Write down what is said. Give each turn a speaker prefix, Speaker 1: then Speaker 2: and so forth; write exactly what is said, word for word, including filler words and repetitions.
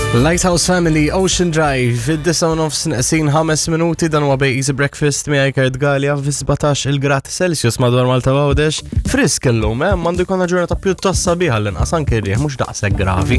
Speaker 1: Lighthouse Family, Ocean Drive, fid-disa u nofs nqasin ħames minuti dan huwa bej Easy Breakfast miegħi Kurt Gallia fi sbatax il-grad Celsius madwar Malta Għawdex. Frisk illum, eh, m'għandu jkollna ġurnata pjuttost sabiħa l-inqas anke rrieħ mhux daqshekk gravi.